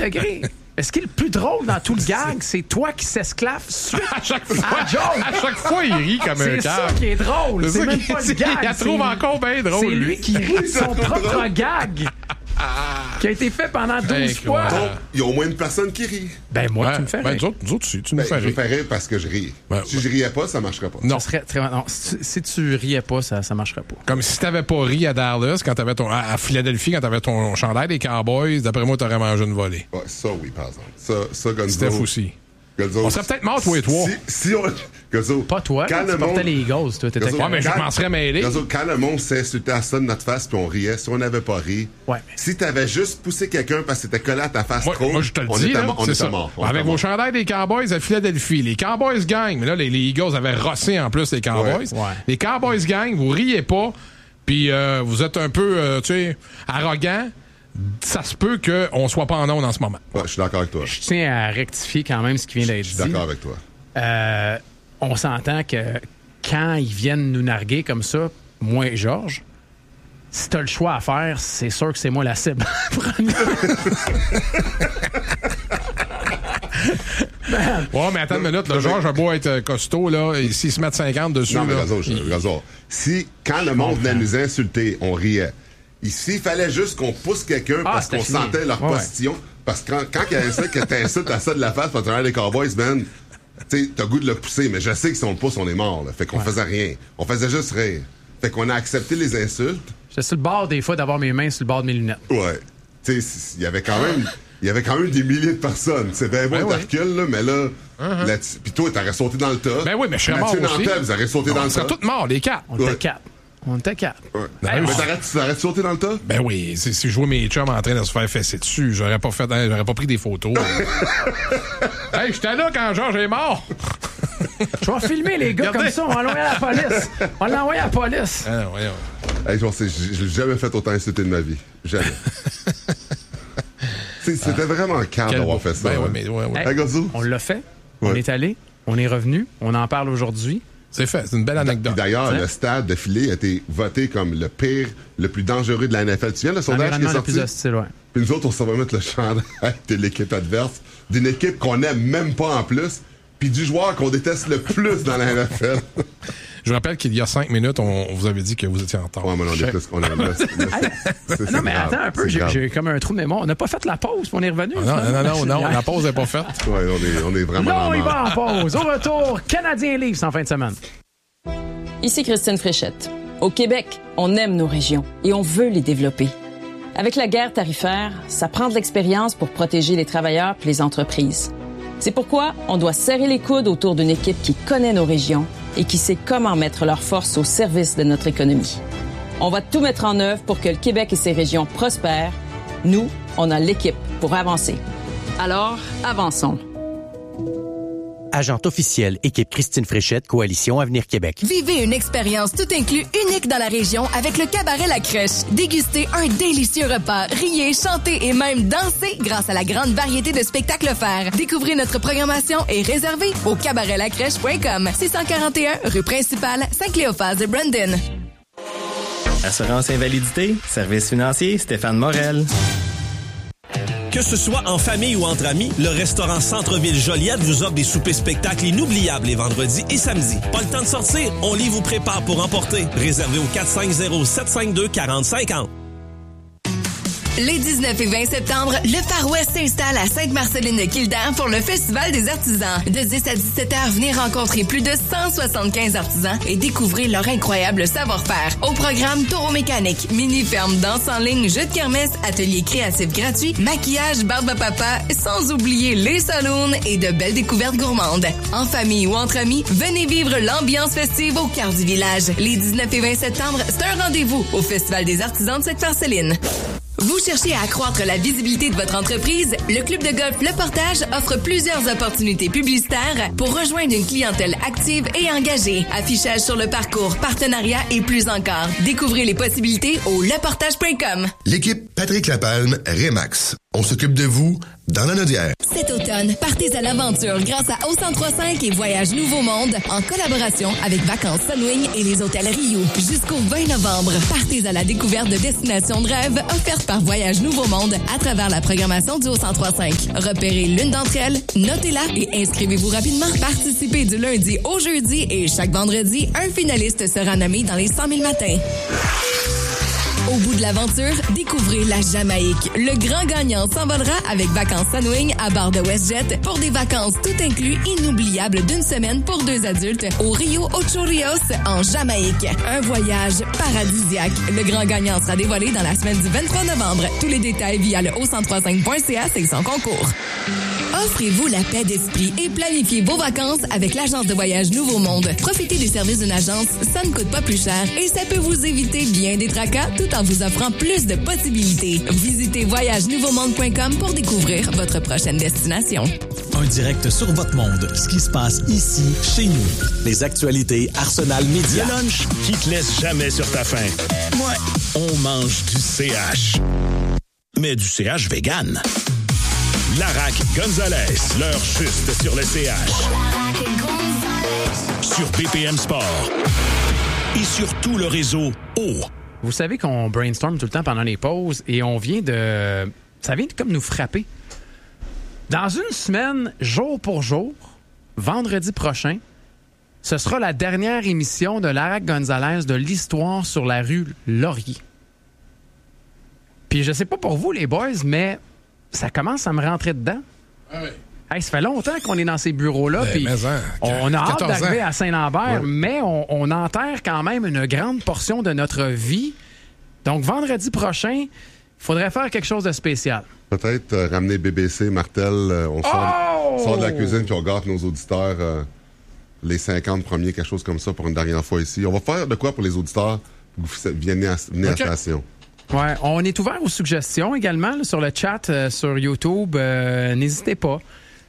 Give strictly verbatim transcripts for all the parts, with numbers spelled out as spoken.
degré. Ce qui est le plus drôle dans tout le gag, c'est toi qui s'esclave suite à chaque fois. à Joe. À chaque fois, il rit comme un C'est gag. ça qui est drôle. C'est, c'est même pas le gag. Il la trouve encore bien drôle. C'est lui qui rit de son propre gag. Qui a été fait pendant douze fois. Donc, il y a au moins une personne qui rit. Ben, moi, ouais, tu me fais ben, rire. Nous autres, nous autres tu, tu nous ben, fais je rire. me fais rire parce que je ris. Ben, si ouais. je riais pas, ça marcherait pas. Non. Ça serait très... non si, tu, si tu riais pas, ça, ça marcherait pas. Comme si t'avais pas ri à Dallas, quand t'avais ton, à Philadelphie, quand t'avais ton chandail des Cowboys, d'après moi, t'aurais mangé une volée. Ouais, ça, oui, par exemple. Ça, ça Gonzo. Steph aussi. Gonzo, on serait peut-être morts, toi et toi. Si, si on... Gonzo, pas toi, quand tu le portais monde... les Eagles, toi. T'étais ouais, mais je m'en serais mêlé. Gonzo, quand le monde s'insultait à ça de notre face puis on riait, si on n'avait pas ri, ouais. si t'avais juste poussé quelqu'un parce que c'était collé à ta face moi, trop, moi, je te le on dis, était, là, on c'est était ça. mort. On Avec était vos mort. chandails des Cowboys à Philadelphie, les Cowboys gagnent, mais là, les, les Eagles avaient rossé en plus les Cowboys. Ouais. Ouais. Les Cowboys gagnent, vous riez pas, puis euh, vous êtes un peu, euh, tu sais, arrogant. Ça se peut qu'on soit pas en onde en ce moment. Ouais, je suis d'accord avec toi. Je tiens à rectifier quand même ce qui vient d'être dit. Je suis d'accord avec toi. Euh, on s'entend que quand ils viennent nous narguer comme ça, moi et Georges, si t'as le choix à faire, c'est sûr que c'est moi la cible. Ouais, mais attends une minute, le Georges a beau être costaud, là, et s'il se met cinquante dessus, non, mais là, Gazo, je, il... Gazo, si, quand le monde venait nous insulter, on riait. Ici, il fallait juste qu'on pousse quelqu'un ah, parce qu'on fini. sentait leur ouais. position. Parce que quand, quand il y a un seul que t'insultes à ça de la face, parce que t'as les Cowboys, man, tu sais, t'as goût de le pousser, mais je sais que si on le pousse, on est mort, là. Fait qu'on ouais. faisait rien. On faisait juste rire. Fait qu'on a accepté les insultes. J'étais sur le bord, des fois, d'avoir mes mains sur le bord de mes lunettes. Ouais. Tu sais, il y avait quand même... Il y avait quand même des milliers de personnes. C'est bien bon, ben t'as recul, là, mais là... Uh-huh. là Puis toi, t'aurais sauté dans le tas. Ben oui, mais je serais mort Mathieu aussi. Nantel, vous auriez sauté on dans le serait tas. tous morts, les quatre. On ouais. était quatre. On était quatre. Ouais. Ben, mais oui. t'aurais, t'aurais sauté dans le tas? Ben oui, si, si je jouais mes chums en train de se faire fesser dessus, j'aurais pas fait, j'aurais pas pris des photos. Hey, j'étais là quand Georges est mort. Je vais filmer les gars Regardez. comme ça, on va l'envoyer à la police. On va l'envoyer à la police. Ah, non, voyons. Hey, genre, c'est, j'ai jamais fait autant insulter de ma vie. Jamais. C'était ah. vraiment calme d'avoir beau. fait ça. Ben hein. ouais, mais ouais, ouais. Hey, hey, on l'a fait. Ouais. On est allé. On est revenu. On en parle aujourd'hui. C'est fait, c'est une belle anecdote. D'ailleurs, hein? le stade de Philly a été voté comme le pire, le plus dangereux de la N F L. Tu viens le sondage qui est le sorti? plus hostile, ouais. Puis nous autres, on s'en va mettre le chandail de l'équipe adverse, d'une équipe qu'on aime même pas en plus, puis du joueur qu'on déteste le plus dans la N F L. Je rappelle qu'il y a cinq minutes, on, on vous avait dit que vous étiez en retard. Ouais, mais on est plus qu'on a. Là, c'est, là, c'est, c'est, non, mais grave, attends un peu, j'ai, j'ai comme un trou de mémoire. On n'a pas fait la pause, puis on est revenu. Ah, non, non, non, non, non, la pause n'est pas faite. Ouais, on est, on est vraiment. Non, dans il la va en pause. Au retour, Canadien Leafs en fin de semaine. Ici Christine Fréchette. Au Québec, on aime nos régions et on veut les développer. Avec la guerre tarifaire, ça prend de l'expérience pour protéger les travailleurs et les entreprises. C'est pourquoi on doit serrer les coudes autour d'une équipe qui connaît nos régions et qui sait comment mettre leurs forces au service de notre économie. On va tout mettre en œuvre pour que le Québec et ses régions prospèrent. Nous, on a l'équipe pour avancer. Alors, avançons. Agente officielle, équipe Christine Fréchette, Coalition Avenir Québec. Vivez une expérience tout inclus unique dans la région avec le Cabaret La Crèche. Dégustez un délicieux repas, riez, chantez et même dansez grâce à la grande variété de spectacles offerts. Découvrez notre programmation et réservez au cabaret la crèche point com. six cent quarante et un rue principale, Saint-Cléophas de Brandon. Assurance invalidité, service financier, Stéphane Morel. Que ce soit en famille ou entre amis, le restaurant Centre-Ville Joliette vous offre des soupers spectacles inoubliables les vendredis et samedis. Pas le temps de sortir? On lit vous prépare pour emporter. Réservé au quatre cinq zéro, sept cinq deux, quatre zéro cinq zéro. Les dix-neuf et vingt septembre, le Far West s'installe à Sainte-Marceline-de-Kildare pour le Festival des artisans. De dix à dix-sept heures, venez rencontrer plus de cent soixante-quinze artisans et découvrir leur incroyable savoir-faire. Au programme taureau mécanique, mini-ferme, danse en ligne, jeux de kermesse, ateliers créatifs gratuits, maquillage, barbe à papa, sans oublier les saloons et de belles découvertes gourmandes. En famille ou entre amis, venez vivre l'ambiance festive au cœur du village. Les dix-neuf et vingt septembre, c'est un rendez-vous au Festival des artisans de Sainte-Marceline. Vous cherchez à accroître la visibilité de votre entreprise? Le Club de golf Le Portage offre plusieurs opportunités publicitaires pour rejoindre une clientèle active et engagée. Affichage sur le parcours, partenariat et plus encore. Découvrez les possibilités au leportage point com. L'équipe Patrick Lapalme, Remax. On s'occupe de vous dans la Nodière. Cet automne, partez à l'aventure grâce à O cent trois cinq et Voyage Nouveau Monde en collaboration avec Vacances Sunwing et les hôtels Rio. Jusqu'au vingt novembre, partez à la découverte de destinations de rêve offertes par Voyage Nouveau Monde à travers la programmation du O cent trois cinq. Repérez l'une d'entre elles, notez-la et inscrivez-vous rapidement. Participez du lundi au jeudi et chaque vendredi, un finaliste sera nommé dans les cent mille matins. Au bout de l'aventure, découvrez la Jamaïque. Le grand gagnant s'envolera avec Vacances Sunwing à bord de WestJet pour des vacances tout inclus inoubliables d'une semaine pour deux adultes au Rio Ocho Rios en Jamaïque. Un voyage paradisiaque. Le grand gagnant sera dévoilé dans la semaine du vingt-trois novembre. Tous les détails via le o cent trois cinq point c a section concours. Offrez-vous la paix d'esprit et planifiez vos vacances avec l'agence de voyage Nouveau Monde. Profitez des services d'une agence, ça ne coûte pas plus cher et ça peut vous éviter bien des tracas tout en vous offrant plus de possibilités. Visitez voyage nouveau monde point com pour découvrir votre prochaine destination. Un direct sur votre monde, ce qui se passe ici, chez nous. Les actualités Arsenal Média. Le lunch qui te laisse jamais sur ta faim. Ouais, on mange du C H. Mais du C H vegan. Larac Gonzalez, l'heure juste sur le C H. Sur B P M Sport. Et sur tout le réseau O. Vous savez qu'on brainstorm tout le temps pendant les pauses et on vient de... Ça vient de comme nous frapper. Dans une semaine, jour pour jour, vendredi prochain, ce sera la dernière émission de Larac Gonzalez de l'histoire sur la rue Laurier. Puis je sais pas pour vous, les boys, mais ça commence à me rentrer dedans. Ah oui. Hey, ça fait longtemps qu'on est dans ces bureaux-là. Ben, Puis mais hein, on a hâte d'arriver ans. à Saint-Lambert, ouais. mais on, on enterre quand même une grande portion de notre vie. Donc, vendredi prochain, il faudrait faire quelque chose de spécial. Peut-être euh, ramener B B C, Martel, euh, on sort, Oh! sort de la cuisine puis on gâte nos auditeurs euh, les cinquante premiers, quelque chose comme ça pour une dernière fois ici. On va faire de quoi pour les auditeurs pour que vous venez à, venez Okay. à la station. Ouais, on est ouvert aux suggestions également là, sur le chat, euh, sur YouTube. Euh, n'hésitez pas.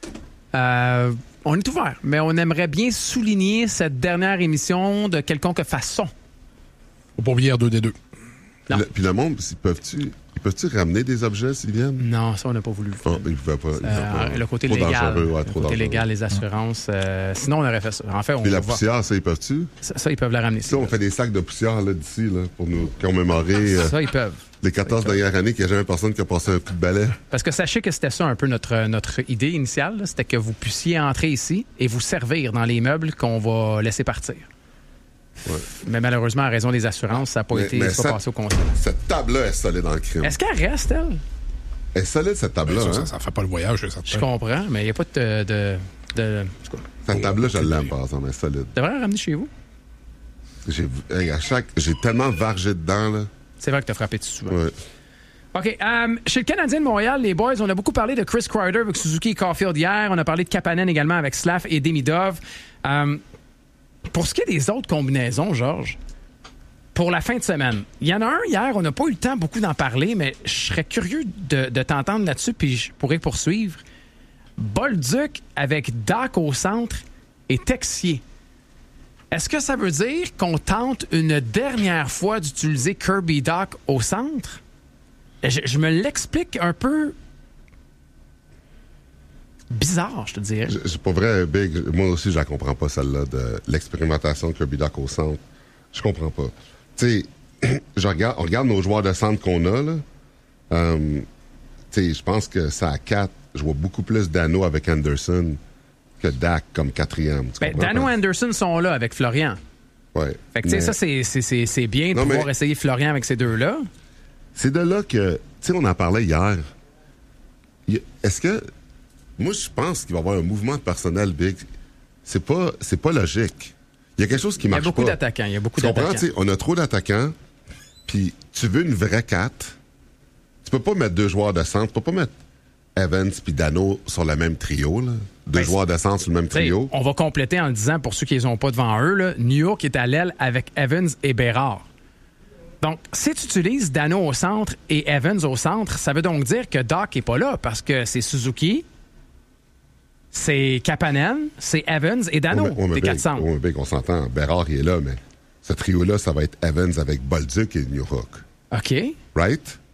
Euh, on est ouvert, mais on aimerait bien souligner cette dernière émission de quelconque façon. Faut pas oublier R deux D deux. Non. Le, puis le monde, ils peuvent-tu, ils peuvent-tu ramener des objets s'ils viennent? Non, ça, on n'a pas voulu le faire. Ah, ben, ils pouvaient pas. Ils Euh, pouvaient pas. le côté Trop légal, dangereux, ouais, le trop côté dangereux. légal, les assurances. euh, sinon, on aurait fait ça. En fait, on Puis la va- poussière, ça, ils peuvent-tu? Ça, ça, ils peuvent la ramener. Ça, on fait des sacs de poussière là, d'ici là, pour nous commémorer euh, Ça, ils peuvent. les quatorze dernières années qu'il n'y a jamais personne qui a passé un coup de balai. Parce que sachez que c'était ça un peu notre, notre idée initiale. là. C'était que vous puissiez entrer ici et vous servir dans les meubles qu'on va laisser partir. Ouais. Mais malheureusement, à raison des assurances, ça n'a pas Mais- été mais c'est pas ça- passé au conseil. Cette table-là est solide dans le crime. Est-ce qu'elle reste, elle? Elle est solide, cette table-là. Ben, ça, hein? ça, ça fait pas le voyage, ça. Je comprends, mais il n'y a pas de... de, de... en tout cas, Cette table-là, je l'aime, par exemple, elle est solide. tu devrais la ramener chez vous. J'ai, hey, à chaque, j'ai tellement vargé dedans, là. C'est vrai que tu as frappé dessus souvent. Ouais. OK. euh, chez le Canadien de Montréal, les boys, on a beaucoup parlé de Chris Kreider avec Suzuki et Caulfield hier. On a parlé de Kapanen également avec Slav et Demidov. Euh, pour ce qui est des autres combinaisons, Georges, pour la fin de semaine, il y en a un hier, on n'a pas eu le temps beaucoup d'en parler, mais je serais curieux de, de t'entendre là-dessus, puis je pourrais poursuivre. Bolduc avec Doc au centre et Texier. Est-ce que ça veut dire qu'on tente une dernière fois d'utiliser Kirby Doc au centre? Je, je me l'explique un peu bizarre, je te dirais. Je- je- Pour vrai, Big, moi aussi, je la comprends pas, celle-là, de l'expérimentation de Kirby Doc au centre. Je comprends pas. Tu sais, je regarde, on regarde nos joueurs de centre qu'on a, là. Euh, tu sais, je pense que ça à quatre, je vois beaucoup plus Dano avec Anderson que Dak comme quatrième. Tu Ben, comprends? Dano et Anderson sont là avec Florian. Ouais. Fait que, tu sais, Mais ça, c'est, c'est, c'est, c'est bien de Non, pouvoir mais- essayer Florian avec ces deux-là. C'est de là que, tu sais, on en parlait hier. Il y a- Est-ce que, moi, je pense qu'il va y avoir un mouvement de personnel, Big. C'est pas, c'est pas logique. Il y a quelque chose qui Il y a marche beaucoup pas. d'attaquants. Il y a beaucoup Tu comprends? d'attaquants. Tu sais, on a trop d'attaquants, puis tu veux une vraie quatre. Tu peux pas mettre deux joueurs de centre. Tu peux pas mettre Evans puis Dano sur le même trio, là. Deux Ben, joueurs de centre sur le même T'sais, trio. on va compléter en le disant, pour ceux qui les ont pas devant eux, là, New York est à l'aile avec Evans et Bérard. Donc, si tu utilises Dano au centre et Evans au centre, ça veut donc dire que Doc est pas là parce que c'est Suzuki, c'est Kapanen, c'est Evans et Dano, Ouais, mais- ouais, mais tes Big, quatre centres. ouais, mais Big, on s'entend. Bérard, il est là, mais ce trio-là, ça va être Evans avec Bolduc et New York. OK. Right?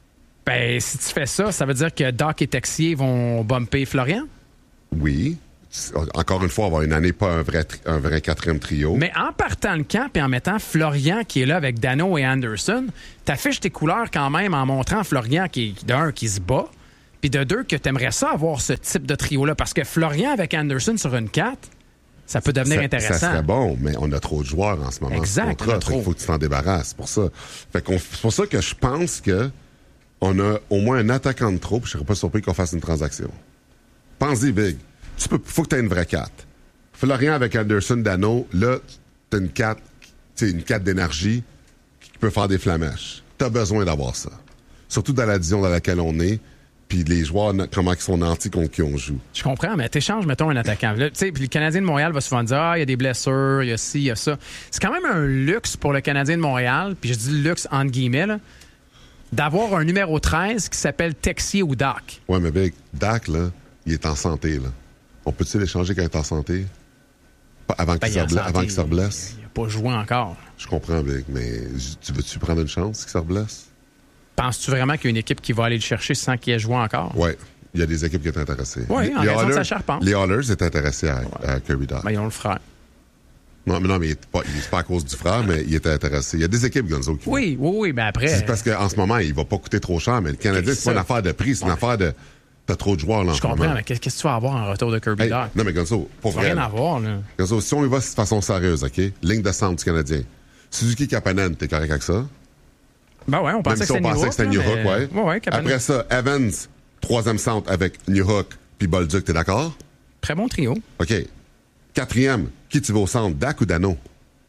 Ben, si tu fais ça, ça veut dire que Doc et Texier vont bumper Florian? Oui. Encore une fois, avoir une année, pas un vrai, tri- un vrai quatrième trio. Mais en partant le camp et en mettant Florian qui est là avec Dano et Anderson, t'affiches tes couleurs quand même en montrant Florian qui, d'un, qui se bat, puis de deux, que t'aimerais ça avoir ce type de trio-là. Parce que Florian avec Anderson sur une quatre, ça peut devenir ça, intéressant. Ça serait bon, mais on a trop de joueurs en ce moment. Exact, contrat, on a trop. Il faut que tu t'en débarrasses pour ça. Fait qu'on, c'est pour ça que je pense que on a au moins un attaquant de trop, puis je serais pas surpris qu'on fasse une transaction. Pense-y, Big. Tu peux, faut que tu aies une vraie quatre. Florian avec Anderson, Dano, là, t'as une quatre, tu sais, une quatre d'énergie qui peut faire des flamèches. T'as besoin d'avoir ça. Surtout dans la division dans laquelle on est, puis les joueurs, comment ils sont nantis contre qui on joue. Je comprends, mais t'échanges, mettons, un attaquant. Là, tu sais, puis le Canadien de Montréal va souvent dire « Ah, il y a des blessures, il y a ci, il y a ça. » C'est quand même un luxe pour le Canadien de Montréal, puis je dis luxe entre guillemets, là, d'avoir un numéro treize qui s'appelle Texier ou Doc. Ouais, mais Big, Dak, là, il est en santé, là. On peut-tu l'échanger quand il est en santé? Pas avant Ben, qu'il il est en se, rebla- santé, avant qu'il se reblesse? Il n'a pas joué encore. Je comprends, Big, mais tu veux-tu prendre une chance qu'il se reblesse? Penses-tu vraiment qu'il y a une équipe qui va aller le chercher sans qu'il ait joué encore? Oui. Il y a des équipes qui sont intéressées. Oui, en les raison de Oilers- sa charpente. Les Oilers étaient intéressés à, à Kirby Dach. Ben, ils ont le frère. Non, mais non, mais il est pas, il est pas à cause du frère, mais il était intéressé. Il y a des équipes, Gonzo, qui Oui, oui, oui, ben après... C'est parce qu'en ce moment, il va pas coûter trop cher, mais le Canadien, C'est c'est pas ça. une affaire de prix, c'est une affaire de... T'as trop de joueurs, là, en Je ce moment. comprends, mais qu'est-ce que tu vas avoir en retour de Kirby Hey, Dach? non, mais Gonzo, pour Ça va vrai. rien là. avoir, là. Gonzo, si on y va de façon sérieuse, OK? Ligne de centre du Canadien. Suzuki Kapanen, t'es correct avec ça? Ben ouais, on pensait Même que si on c'était pensait New que c'était New Hook, ouais. Ouais, ouais, Kapanen. Après ça, Evans, troisième centre avec New Hook puis Bolduc, t'es d'accord? Très bon trio. OK. Quatrième, qui tu veux au centre, Dak ou Dano?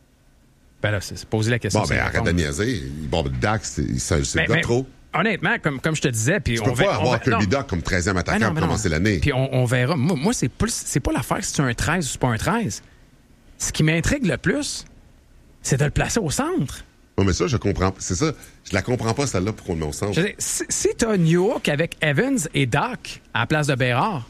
Ben là, c'est c'est poser la question. Bon, c'est ben arrête de répondre. niaiser. Bon, ben, Dak, c'est c'est- c'est Ben, le gars ben, trop. Honnêtement, comme, comme je te disais, puis Tu on peux va- pas on avoir va- Kirby non. Dach comme treizième Ben attaquant non, pour ben non. commencer l'année. Puis on, on verra. Moi, moi c'est plus, c'est pas l'affaire si c'est un treize ou c'est pas un treize. Ce qui m'intrigue le plus, c'est de le placer au centre. Non, mais ça, je comprends. C'est ça. Je la comprends pas, celle-là, pour qu'on le met au centre. Je veux dire, si, si t'as New York avec Evans et Doc à la place de Bérard,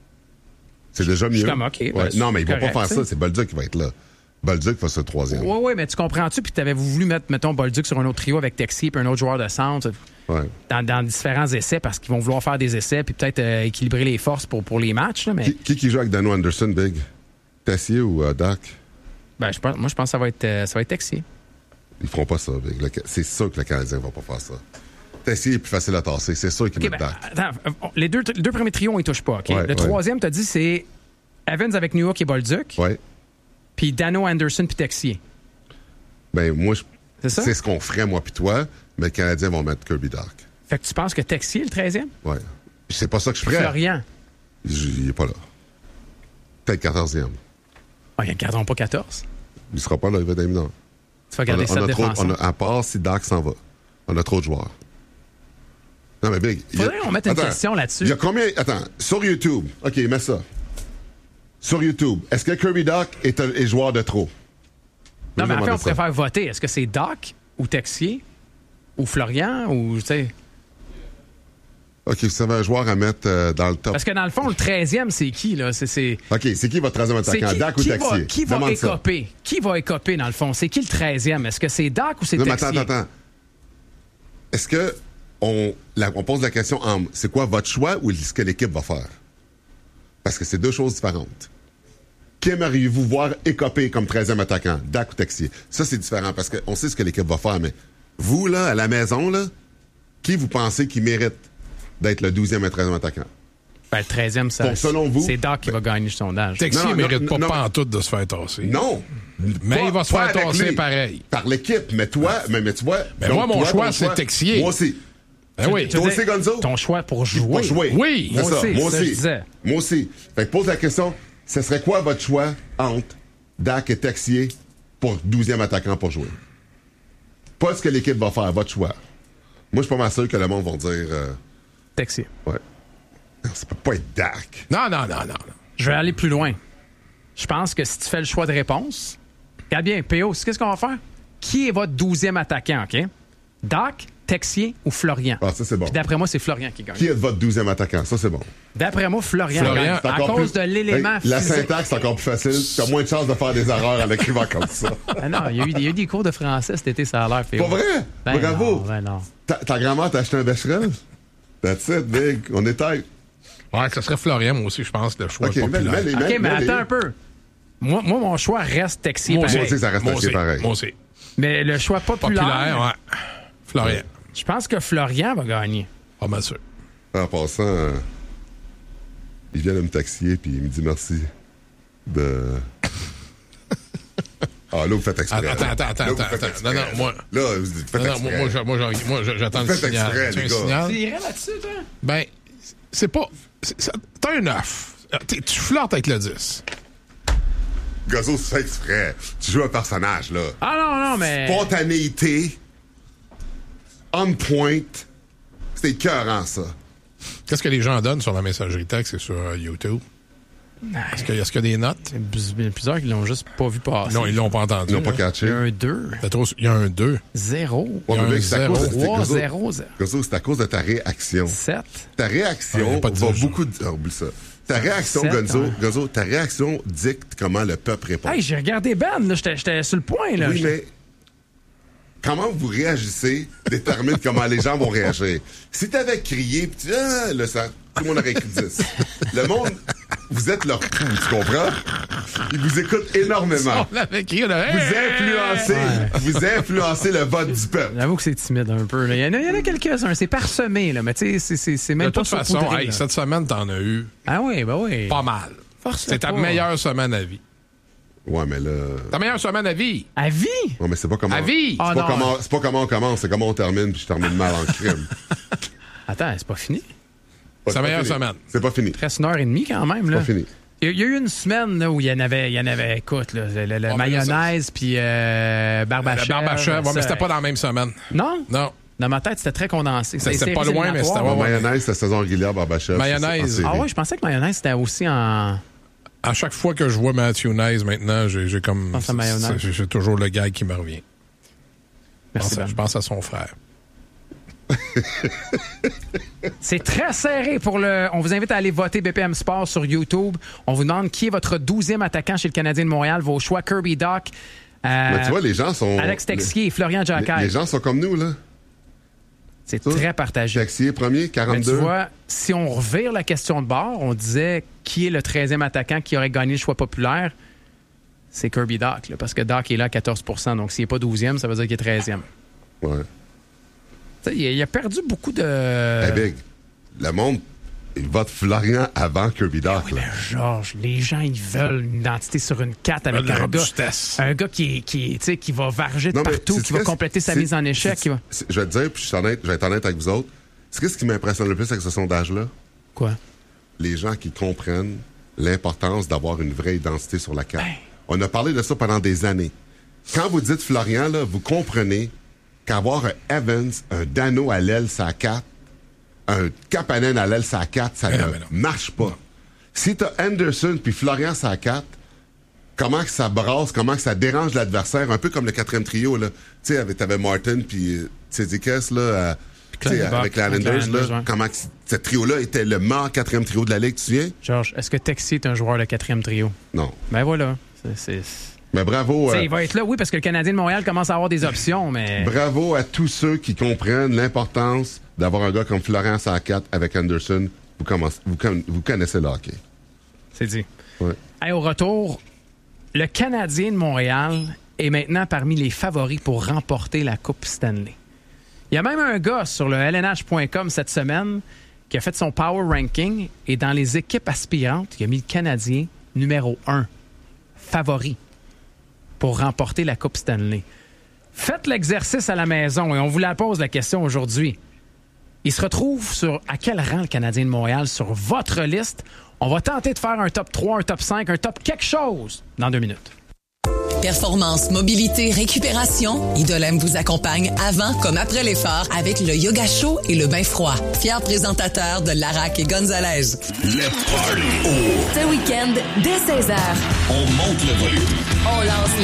C'est déjà mieux. Je suis comme, OK, Ouais. ben, non, mais ils vont correct, pas faire tu ça. sais. C'est Bolduc qui va être là. Bolduc va sur le troisième. oui, oui, mais tu comprends-tu? Puis t'avais voulu mettre, mettons, Bolduc sur un autre trio avec Texier puis un autre joueur de centre Ouais. dans, dans différents essais parce qu'ils vont vouloir faire des essais puis peut-être euh, équilibrer les forces pour, pour les matchs. Là, mais Qui, qui qui joue avec Dano Anderson, Big? Tessier ou euh, Dak? ben, je pense, moi, je pense que ça va être, euh, ça va être Texier. Ils feront pas ça, Big. Le Ca- C'est sûr que le Canadien va pas faire ça. Tessier est plus facile à tasser. C'est sûr qu'il OK, met ben, Dak. attends, euh, les, deux, les deux premiers trios, on ne touche pas. OK? Ouais, le ouais. troisième, tu as dit, c'est Evans avec New York et Bolduc, Ouais. puis Dano Anderson puis Texier. Ben, moi, je- C'est ça? c'est ce qu'on ferait, moi puis toi, mais le Canadien va mettre Kirby Dach. Fait que tu penses que Texier est le treizième? Ouais. C'est pas ça que je ferais. Florian. Il il est pas là. Peut-être quatorzième. Ah, ils ne garderont pas quatorze. Il sera pas là, il va être éminent. Tu vas On garder a, on sept a trop, défenseurs. on a- à part si Dak s'en va. On a trop de joueurs. Non, mais Big. il y a- Faudrait qu'on mette une Attends, question là-dessus. Il y a combien. Attends, sur YouTube. OK, mets ça. Sur YouTube, est-ce que Kirby Dach est, un- est joueur de trop? Non, Moi, mais je en fait, on demande ça. préfère voter. Est-ce que c'est Doc ou Texier ou Florian ou, tu sais... OK, vous savez un joueur à mettre euh, dans le top. Parce que dans le fond, le treizième, c'est qui, là? C'est... c'est... OK, c'est qui votre troisième c'est attaquant? qui, Dak ou qui va, Texier? qui va Demande ça. écoper? Qui va écoper, dans le fond? C'est qui le treizième? Est-ce que c'est Doc ou c'est Non, mais Texier? attends, attends, attends. Est-ce que on, la- on pose la question en c'est quoi votre choix ou ce que l'équipe va faire? Parce que c'est deux choses différentes. Qui aimeriez-vous voir écoper comme treizième attaquant? Dak ou Texier? Ça, c'est différent parce qu'on sait ce que l'équipe va faire, mais vous, là, à la maison, là, qui vous pensez qui mérite d'être le douzième et treizième attaquant? Ben, le treizième, ça, Pour- selon vous- c'est Doc qui va gagner le sondage. Texier Non, ne non, mérite pas non, pantoute de se faire tasser. Non! Mais Pas- il va se pas faire avec tasser lui. pareil. Par l'équipe, mais toi, mais, mais tu vois... Ben donc, moi, mon toi, choix, ton c'est choix- Texier. Moi aussi. Ben oui. Tu Toi disais, aussi, Gonzo? Ton choix pour jouer. Pour jouer. Oui. C'est Moi ça, aussi, moi ça, je aussi. disais. Moi aussi. Fait que pose la question, ce serait quoi votre choix entre Dak et Texier pour douzième attaquant pour jouer? Pas ce que l'équipe va faire, votre choix. Moi, je suis pas mal sûr que le monde va dire... euh, Texier. ouais. Non, ça peut pas être Dak. Non, non, non, non. non. Je vais aller plus loin. Je pense que si tu fais le choix de réponse, regarde bien, P O, c'est qu'est-ce qu'on va faire? Qui est votre douzième attaquant, OK? Doc, Texier ou Florian? Ah, ça, c'est bon. Puis d'après moi, c'est Florian qui gagne. Qui est votre douzième attaquant? Ça, c'est bon. D'après moi, Florian, Florian, gagne. C'est À encore cause plus- de l'élément Hey, La physique. syntaxe, c'est encore plus facile. T'as moins de chances de faire des erreurs en écrivant comme ça. Ah non, il y, a eu, il y a eu des cours de français cet été, ça a l'air. P O. Pas vrai? Ben Bravo! non, ben non. Ta, ta grand-mère t'a acheté un Becherel? That's it, big. On est tight. Ouais, ça serait Florian, moi aussi, je pense, le choix Okay, populaire. mais, mais, mais, OK, mais mais, attends un peu. Moi, moi, mon choix reste Texier Moi pareil. Moi aussi, ça reste Moi Texier aussi, pareil. moi aussi. Mais le choix populaire, Populaire, ouais. Florian. je pense que Florian va gagner. Pas mal sûr. En passant, euh, il vient de me taxier puis il me dit merci de... Ah, là, vous faites exprès. Attends, attends, attends, Là, vous attends, faites attends. exprès. Non, non, moi... Là, vous faites Non, non, exprès. moi, moi, je- moi, je- moi, je- j'attends Vous le faites signal. exprès, Tu as les un gars. signal? Tu irais là-dessus, toi? Ben, c'est pas... c'est- ça- T'as un œuf. T'es- Tu flirtes avec le dix. Gazzo, c'est fait exprès. Tu joues un personnage, là. Ah non, non, mais... Spontanéité. On point. C'est écœurant, ça. Qu'est-ce que les gens donnent sur la messagerie texte et sur euh, YouTube? Est-ce qu'il y, est-ce qu'il y a des notes? Il y a plusieurs qui l'ont juste pas vu passer. Non, ils l'ont pas entendu. Ils n'ont pas là. Il y catché. a un deux. C'est trop- Il y a un deux. Zéro. Ouais, Il y a mais un mec, c'est à cause de- c'est- trois, Gazzo, zéro, zéro. Gazzo, c'est à cause de ta réaction. Sept. Ta Ah, y réaction a pas de va dix, beaucoup... Ah, oublie ça. Ta réaction, Sept, Gonzo, ouais. Gonzo, ta réaction dicte comment le peuple répond. Hey, j'ai regardé Ben, là. J'étais, j'étais sur le point, là. Oui, mais comment vous réagissez détermine comment les gens vont réagir. Si t'avais crié, pis tu ah, là, ça, tout le monde aurait écrit dix. Le monde, vous êtes leur pou, tu comprends? Ils vous écoutent énormément. On l'avait crié, là. Vous influencez, vous influencez le vote du peuple. J'avoue que c'est timide un peu. Là. Il y en a, il y en a quelques-uns. C'est parsemé, là. Mais tu sais, c'est, c'est, c'est même De pas toute façon, saupoudré, hey, là. cette semaine, t'en as eu Ah oui, ben oui. pas mal. Force C'est ta pas. meilleure semaine à vie. Ouais, mais là... Ta meilleure semaine à vie. À vie? Ouais, mais c'est pas comment... À vie. C'est, Ah, pas non. comment, c'est pas comment on commence, c'est comment on termine, puis je termine mal en crime. Attends, c'est pas fini. C'est Sa pas meilleure fini. semaine. C'est pas fini. Il reste une heure et demie quand même, là. Pas fini. Il y a- il y a eu une semaine là, où il y en avait, il y en avait, écoute, là, le, le- le Oh, mais là, mayonnaise puis euh, barbe à La chèvre, barbe à chèvre. Ouais, ça- mais c'était pas dans la même semaine. Non? Non. Dans ma tête, c'était très condensé. C'était C'était pas séries loin, mais c'était- éliminatoires. ouais, La ouais. mayonnaise, c'est saison régulière, Barbachev. Mayonnaise. Ah ouais, je pensais que mayonnaise, c'était aussi en... À chaque fois que je vois Matthew Nice maintenant, j'ai, j'ai comme. Pense à mayonnaise. J'ai, j'ai toujours le gag qui me revient. Je Merci, pense, à, Ben. je pense à son frère. C'est très serré pour le... On vous invite à aller voter B P M Sport sur YouTube. On vous demande qui est votre douzième attaquant chez le Canadien de Montréal. Vos choix, Kirby Dach, euh, Mais tu vois, les gens sont... Alex Texier et Florian les, Jacquet. les gens sont comme nous, là. C'est Ça, très partagé. Texier premier, Mais tu quarante-deux. vois, si on revire la question de bord, on disait qui est le treizième attaquant qui aurait gagné le choix populaire, c'est Kirby Dach, là, parce que Dach est là à quatorze pour cent. Donc s'il n'est pas douzième, ça veut dire qu'il est treizième. Ouais. Tu sais, Il a, il a perdu beaucoup de... Hey, Big, le monde, il vote Florian avant Kirby Dach, là. Georges, les gens, ils veulent une identité sur une carte avec Veulent la un gars, robustesse. un gars qui, est, qui, est, tu sais, qui va varger de Non, mais partout, c'est- qui va c'est- compléter sa c'est- mise en échec. c'est- qui va... c'est- Je vais te dire, puis je, suis honnête, je vais être honnête avec vous autres. C'est ce qui m'impressionne le plus avec ce sondage-là? Quoi? Les gens qui comprennent l'importance d'avoir une vraie identité sur la carte. Ben. On a parlé de ça pendant des années. Quand vous dites Florian, là, vous comprenez qu'avoir un Evans, un Dano à l'aile, ça carte, un Kapanen à l'aile, ça carte, ça Mais ne non, mais non. marche pas. Si t'as Anderson puis Florian, ça carte, comment que ça brasse, comment que ça dérange l'adversaire, un peu comme le quatrième trio, là. Tu sais, avec- t'avais Martin puis euh, Tsitsikas, là, euh, tu sais, Clancy avec les Buck, Islanders, avec les là. Islanders, ouais. Comment que c- ce trio-là était le meilleur quatrième trio de la Ligue, tu te souviens? Georges, est-ce que Texier est un joueur de quatrième trio? Non. Ben voilà. C'est, c'est... Mais bravo, Tu sais, euh, il va être là, oui, parce que le Canadien de Montréal commence à avoir des options, mais... bravo à tous ceux qui comprennent l'importance d'avoir un gars comme Florian Sacat avec Anderson. Vous, commencez, vous, con- vous connaissez le hockey. C'est dit. Ouais. Hey, au retour, le Canadien de Montréal est maintenant parmi les favoris pour remporter la Coupe Stanley. Il y a même un gars sur le L N H point com cette semaine qui a fait son power ranking et dans les équipes aspirantes, il a mis le Canadien numéro un, favori, pour remporter la Coupe Stanley. Faites l'exercice à la maison et on vous la pose la question aujourd'hui. Il se retrouve sur à quel rang le Canadien de Montréal sur votre liste? On va tenter de faire un top trois, un top cinq, un top quelque chose dans deux minutes. Performance, mobilité, récupération, Idolem vous accompagne avant comme après l'effort avec le yoga chaud et le bain froid. Fier présentateur de Larac et Gonzalez. Le Party. Ce week-end, dès seize heures, On monte le volume. on lance